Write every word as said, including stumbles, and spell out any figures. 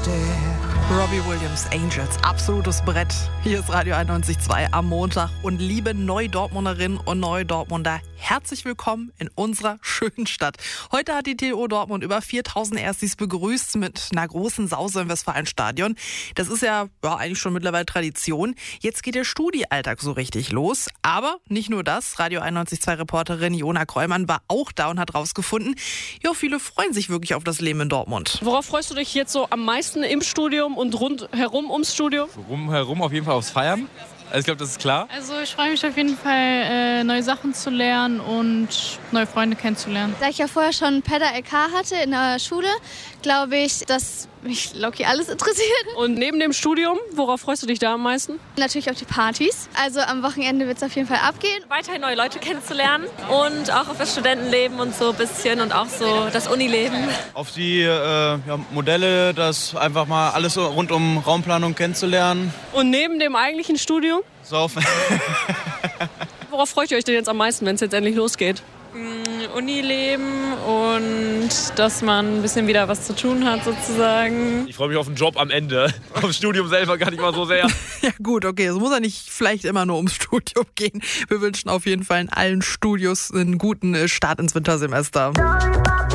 Robbie Williams, Angels, absolutes Brett. Hier ist Radio einundneunzig Komma zwei am Montag. Und liebe Neu-Dortmunderinnen und Neu-Dortmunder, herzlich willkommen in unserer schönen Stadt. Heute hat die T O Dortmund über viertausend Erstis begrüßt mit einer großen Sause im Westfalenstadion. Das ist ja, ja eigentlich schon mittlerweile Tradition. Jetzt geht der Studi-Alltag so richtig los. Aber nicht nur das. Radio einundneunzig Komma zwei Reporterin Jona Kreumann war auch da und hat rausgefunden, ja, viele freuen sich wirklich auf das Leben in Dortmund. Worauf freust du dich jetzt so am meisten im Studium und rundherum ums Studium? Rumherum auf jeden Fall aufs Feiern. Also ich glaube, das ist klar. Also ich freue mich auf jeden Fall, äh, neue Sachen zu lernen und neue Freunde kennenzulernen. Da ich ja vorher schon Pedda L K hatte in der Schule, glaube ich, dass mich Loki alles interessiert. Und neben dem Studium, worauf freust du dich da am meisten? Natürlich auf die Partys. Also am Wochenende wird es auf jeden Fall abgehen. Weiterhin neue Leute kennenzulernen und auch auf das Studentenleben und so ein bisschen und auch so das Unileben. Auf die äh, ja, Modelle, das einfach mal alles so rund um Raumplanung kennenzulernen. Und neben dem eigentlichen Studium? Saufen. Worauf freut ihr euch denn jetzt am meisten, wenn es jetzt endlich losgeht? Unileben und dass man ein bisschen wieder was zu tun hat sozusagen. Ich freue mich auf den Job am Ende. Aufs Studium selber gar nicht mal so sehr. Ja gut, okay, es muss ja nicht vielleicht immer nur ums Studium gehen. Wir wünschen auf jeden Fall in allen Studios einen guten Start ins Wintersemester.